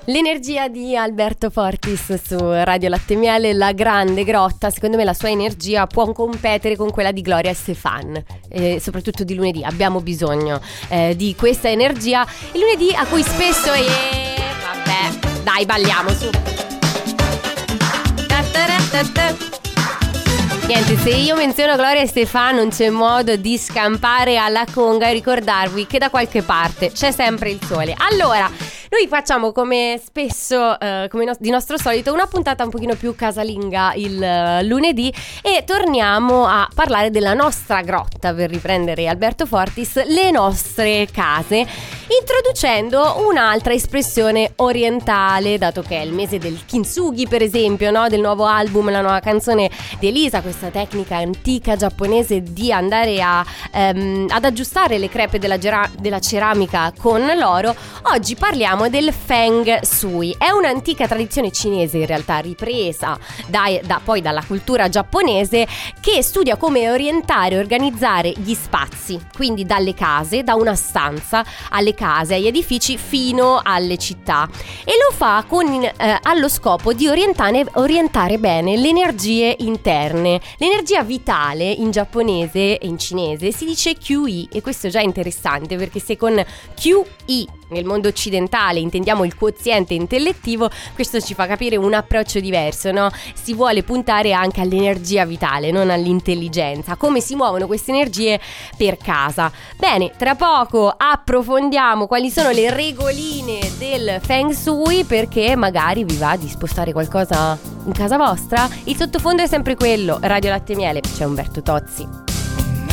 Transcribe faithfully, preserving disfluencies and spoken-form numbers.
L'energia di Alberto Fortis su Radio Latte Miele, la grande grotta. Secondo me la sua energia può competere con quella di Gloria Estefan, eh, soprattutto di lunedì. Abbiamo bisogno eh, di questa energia. Il lunedì a cui spesso è... Vabbè, dai, balliamo su. Niente, se io menziono Gloria Estefan non c'è modo di scampare alla conga e ricordarvi che da qualche parte c'è sempre il sole. Allora, noi facciamo come spesso, eh, come no- di nostro solito, una puntata un pochino più casalinga il uh, lunedì e torniamo a parlare della nostra grotta, per riprendere Alberto Fortis, le nostre case, introducendo un'altra espressione orientale, dato che è il mese del kintsugi, per esempio, no? Del nuovo album, la nuova canzone di Elisa, questa tecnica antica giapponese di andare a, ehm, ad aggiustare le crepe della, gera- della ceramica con l'oro. Oggi parliamo del Feng Shui. È un'antica tradizione cinese, in realtà ripresa dai, da, poi dalla cultura giapponese, che studia come orientare e organizzare gli spazi, quindi dalle case, da una stanza alle case, agli edifici fino alle città, e lo fa con eh, allo scopo di orientare, orientare bene le energie interne. L'energia vitale in giapponese e in cinese si dice Q I, e questo è già interessante, perché se con Q I nel mondo occidentale intendiamo il quoziente intellettivo, questo ci fa capire un approccio diverso, no? Si vuole puntare anche all'energia vitale, non all'intelligenza. Come si muovono queste energie per casa? Bene, tra poco approfondiamo quali sono le regoline del Feng Shui, perché magari vi va di spostare qualcosa in casa vostra. Il sottofondo è sempre quello, Radio Latte Miele, c'è Umberto Tozzi.